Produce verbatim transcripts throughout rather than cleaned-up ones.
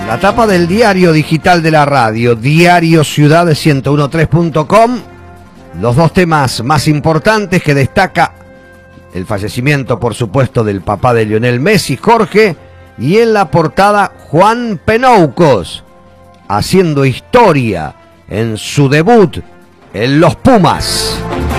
La tapa del diario digital de la radio, Diario Ciudad de ciento uno tres punto com, los dos temas más importantes que destaca: el fallecimiento, por supuesto, del papá de Lionel Messi, Jorge, y en la portada Juan Penoucos, haciendo historia en su debut en los Pumas.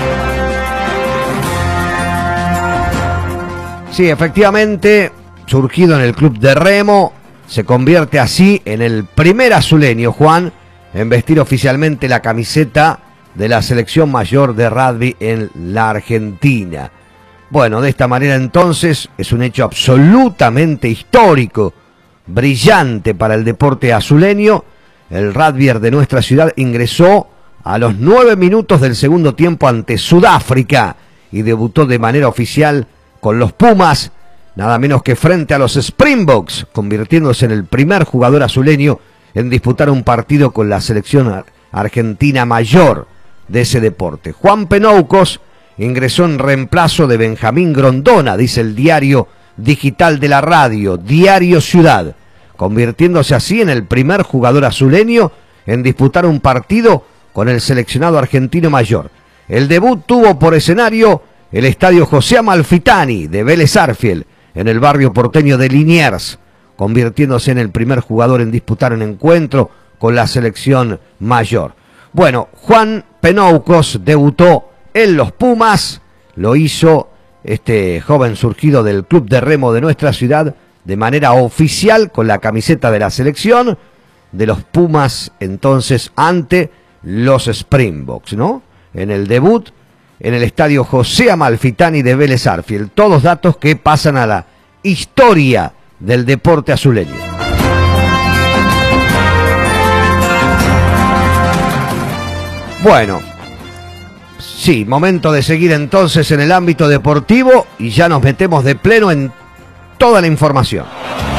Sí, efectivamente, surgido en el club de remo, se convierte así en el primer azuleño, Juan, en vestir oficialmente la camiseta de la selección mayor de rugby en la Argentina. Bueno, de esta manera entonces es un hecho absolutamente histórico, brillante para el deporte azuleño. El rugbyer de nuestra ciudad ingresó a los nueve minutos del segundo tiempo ante Sudáfrica y debutó de manera oficial con los Pumas, nada menos que frente a los Springboks, convirtiéndose en el primer jugador azuleño en disputar un partido con la selección argentina mayor de ese deporte. Juan Penoucos ingresó en reemplazo de Benjamín Grondona, dice el diario digital de la radio, Diario Ciudad, convirtiéndose así en el primer jugador azuleño en disputar un partido con el seleccionado argentino mayor. El debut tuvo por escenario el estadio José Amalfitani de Vélez Sarsfield, en el barrio porteño de Liniers, convirtiéndose en el primer jugador en disputar un encuentro con la selección mayor. Bueno, Juan Penoucos debutó en los Pumas, lo hizo este joven surgido del club de remo de nuestra ciudad de manera oficial con la camiseta de la selección de los Pumas, entonces ante los Springboks, ¿no? En el debut en el estadio José Amalfitani de Vélez Sarsfield. Todos datos que pasan a la historia del deporte azuleño. Bueno, sí, momento de seguir entonces en el ámbito deportivo y ya nos metemos de pleno en toda la información.